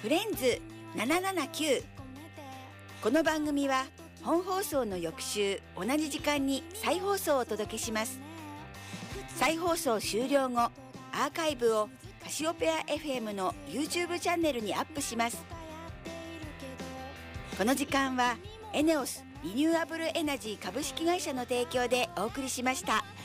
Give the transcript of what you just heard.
フレンズ779。この番組は本放送の翌週同じ時間に再放送をお届けします。再放送終了後、アーカイブをカシオペア FM の YouTube チャンネルにアップします。この時間はエネオスリニューアブルエナジー株式会社の提供でお送りしました。